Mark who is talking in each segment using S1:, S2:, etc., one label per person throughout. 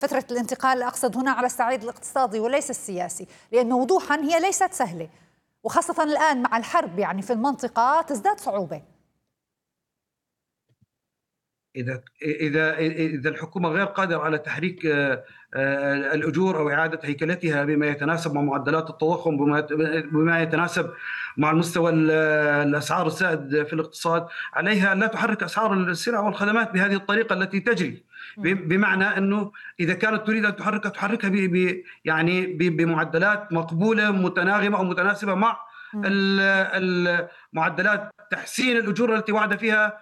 S1: فترة الانتقال أقصد هنا على الصعيد الاقتصادي وليس السياسي، لأنه وضوحا هي ليست سهلة، وخاصة الآن مع الحرب يعني في المنطقة تزداد صعوبة.
S2: إذا الحكومة غير قادرة على تحريك الأجور أو إعادة هيكلتها بما يتناسب مع معدلات التضخم، بما يتناسب مع المستوى الأسعار السائد في الاقتصاد، عليها أن لا تحرك أسعار السلع والخدمات بهذه الطريقة التي تجري. بمعنى أنه إذا كانت تريد أن تحركها بمعدلات مقبولة متناغمة أو متناسبة مع معدلات تحسين الأجور التي وعد فيها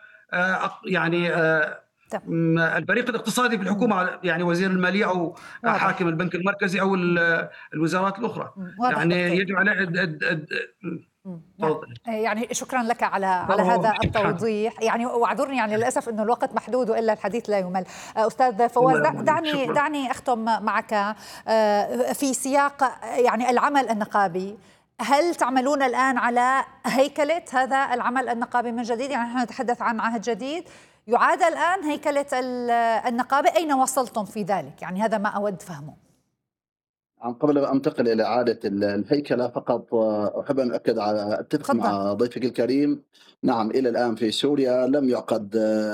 S2: الفريق الاقتصادي في الحكومة، يعني وزير المالية أو حاكم البنك المركزي أو الوزارات الأخرى. يعني يجب على
S1: يعني شكرا لك على هذا التوضيح. يعني واعذرني يعني للأسف أنه الوقت محدود وإلا الحديث لا يمل. أستاذ فواز، دعني أختم معك في سياق يعني العمل النقابي. هل تعملون الآن على هيكلة هذا العمل النقابي من جديد؟ يعني نحن نتحدث عن عهد جديد، يعاد الآن هيكلة النقابة، أين وصلتم في ذلك؟ يعني هذا ما أود فهمه.
S3: قبل أن أنتقل إلى إعادة الهيكلة فقط أحب أن أؤكد على أتفق مع ضيفك الكريم. نعم، إلى الآن في سوريا لم يعقد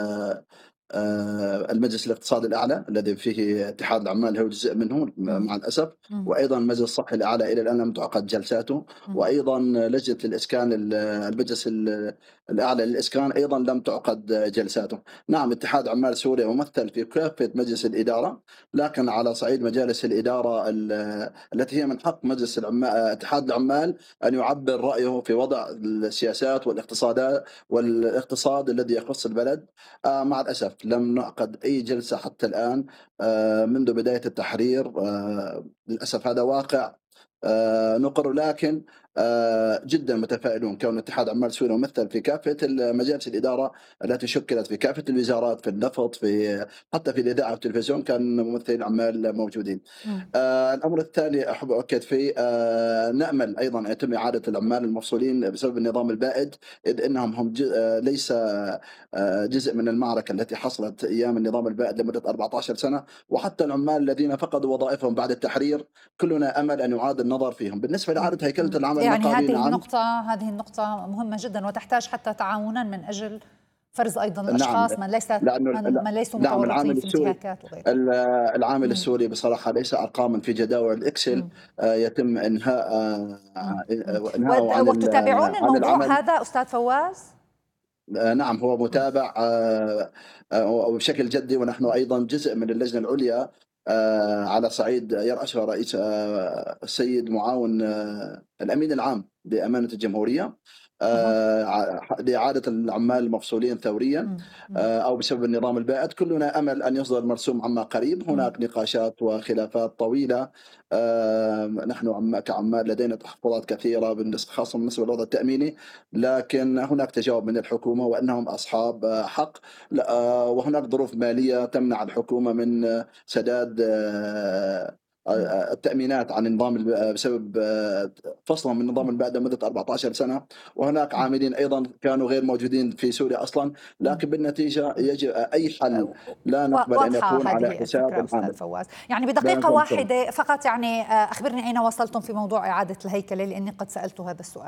S3: المجلس الاقتصادي الأعلى الذي فيه اتحاد العمال هو جزء منه مع الأسف، وأيضا المجلس الصحي الأعلى إلى الآن لم تعقد جلساته، وأيضا لجنة الإسكان المجلس الأعلى للإسكان أيضا لم تعقد جلساته. نعم، اتحاد عمال سوريا ممثل في كافة مجلس الإدارة، لكن على صعيد مجالس الإدارة التي هي من حق مجلس اتحاد العمال أن يعبر رأيه في وضع السياسات والاقتصاد الذي يخص البلد. مع الأسف لم نعقد أي جلسة حتى الآن منذ بداية التحرير. للأسف هذا واقع نقر، لكن جدا متفائلون كون اتحاد عمال سوريا ممثل في كافة مجالس الإدارة التي شكلت في كافة الوزارات، في النفط، حتى في الإذاعة والتلفزيون كان ممثلين عمال موجودين. الأمر الثاني أحب أؤكد فيه، نأمل أيضا أن يتم إعادة العمال المفصولين بسبب النظام البائد، إذ أنهم ليس جزء من المعركة التي حصلت أيام النظام البائد لمدة 14 سنة، وحتى العمال الذين فقدوا وظائفهم بعد التحرير كلنا أمل أن يعاد النظر فيهم. بالنسبة لإعادة هيكلة العمل
S1: يعني هذه النقطة مهمة جدا وتحتاج حتى تعاونا من أجل فرز أيضا الأشخاص من ليسوا متورطين في انتهاكات وغيرها.
S3: العامل السوري بصراحة ليس أرقاما في جداول الإكسل يتم إنهاء
S1: وتتابعون الموضوع هذا أستاذ فواز؟
S3: نعم، هو متابع بشكل جدي، ونحن أيضا جزء من اللجنة العليا على صعيد يرأسها رئيس السيد معاون الأمين العام لأمانة الجمهورية لإعادة العمال المفصولين ثوريا أو بسبب النظام البائد. كلنا أمل أن يصدر مرسوم عما قريب. هناك نقاشات وخلافات طويلة. نحن كعمال لدينا تحفظات كثيرة خاصة بالنسبة للوضع التأميني، لكن هناك تجاوب من الحكومة وأنهم أصحاب حق، وهناك ظروف مالية تمنع الحكومة من سداد التأمينات عن النظام بسبب فصلهم من النظام البائد لمدة 14 سنة. وهناك عاملين أيضا كانوا غير موجودين في سوريا أصلا، لكن بالنتيجة يجب أي حل لا نقبل أن يكون على حساب
S1: أستاذ فواز. يعني بدقيقة واحدة فقط، يعني أخبرني أين وصلتم في موضوع إعادة الهيكلة، لأني قد سألت هذا السؤال.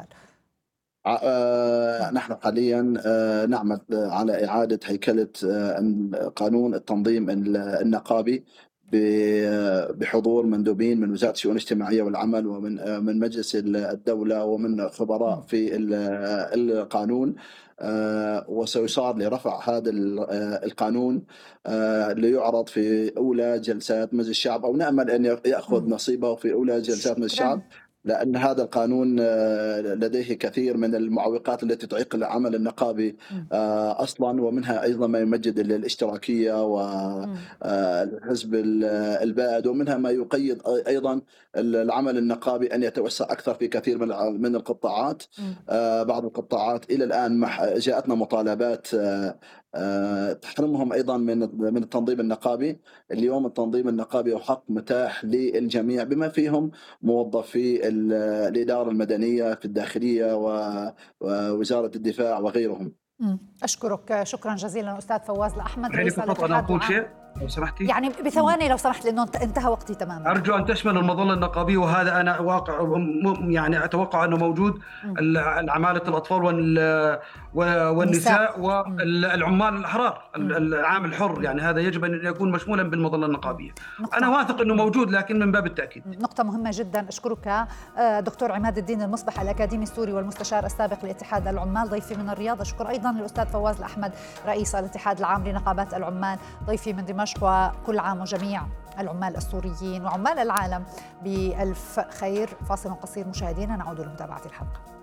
S3: نحن حاليا نعمل على إعادة هيكلة قانون التنظيم النقابي بحضور مندوبين من وزارة الشؤون الاجتماعية والعمل ومن مجلس الدولة ومن خبراء في القانون، وسيصار لرفع هذا القانون ليعرض في أولى جلسات مجلس الشعب، أو نأمل أن يأخذ نصيبه في أولى جلسات مجلس الشعب، لأن هذا القانون لديه كثير من المعوقات التي تعيق العمل النقابي أصلا، ومنها أيضا ما يمجد الاشتراكية والحزب البائد، ومنها ما يقيد أيضا العمل النقابي أن يتوسع أكثر في كثير من القطاعات. بعض القطاعات إلى الآن جاءتنا مطالبات تحرمهم أيضا من التنظيم النقابي. اليوم التنظيم النقابي هو حق متاح للجميع بما فيهم موظفي الإدارة المدنية في الداخلية ووزارة الدفاع وغيرهم.
S1: أشكرك شكرا جزيلا أستاذ فواز الأحمد، رئيس
S2: الاتحاد العام. لو سمحتي.
S1: يعني بثواني لو سمحت، لأنه انتهى وقتي تماما.
S2: أرجو أن تشمل المظلة النقابية، وهذا أنا واقع يعني أتوقع أنه موجود. العمالة الأطفال والنساء والعمال الأحرار، العامل الحر، يعني هذا يجب أن يكون مشمولا بالمظلة النقابية. أنا واثق أنه موجود، لكن من باب التأكيد.
S1: نقطة مهمة جدا. أشكرك دكتور عماد الدين المصبح، الأكاديمي السوري والمستشار السابق لاتحاد العمال، ضيفي من الرياض. أشكر أيضا الأستاذ فواز الأحمد، رئيس الاتحاد العام لنقابات العمال، ضيفي من دمشق. وكل عام وجميع العمال السوريين وعمال العالم بألف خير. فاصل قصير مشاهدينا، نعود لمتابعة الحلقة.